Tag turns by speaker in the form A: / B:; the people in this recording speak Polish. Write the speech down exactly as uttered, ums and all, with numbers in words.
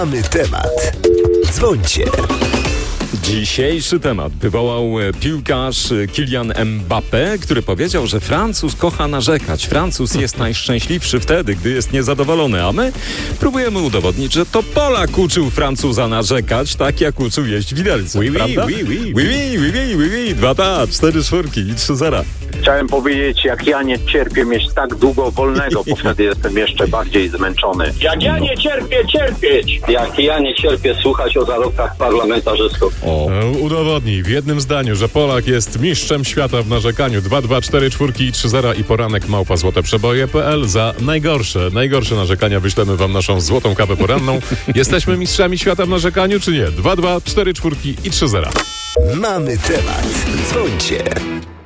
A: Mamy temat. Dzwońcie.
B: Dzisiejszy temat wywołał piłkarz Kylian Mbappé, który powiedział, że Francuz kocha narzekać. Francuz jest najszczęśliwszy wtedy, gdy jest niezadowolony, a my próbujemy udowodnić, że to Polak uczył Francuza narzekać, tak jak uczył jeść widelce,
C: Oui, oui,
B: prawda?
C: oui, oui.
B: Oui, oui, oui, oui, oui, oui. Dwa ta, cztery czwórki i trzy zera.
D: Chciałem powiedzieć, jak ja nie cierpię mieć tak długo wolnego, bo wtedy jestem jeszcze bardziej zmęczony.
E: Jak ja nie cierpię cierpieć! Jak ja nie cierpię słuchać o zarobkach parlamentarzystów.
B: O.
C: Udowodnij w jednym zdaniu, że Polak jest mistrzem świata w narzekaniu. Dwa, dwa, cztery, czwórki i trzy zera i poranek małpa złote przeboje kropka pe el. Za najgorsze, najgorsze narzekania wyślemy wam naszą złotą kawę poranną. Jesteśmy mistrzami świata w narzekaniu, czy nie? Dwa, dwa, cztery, czwórki i trzy zera.
A: Mamy temat. Dzwońcie.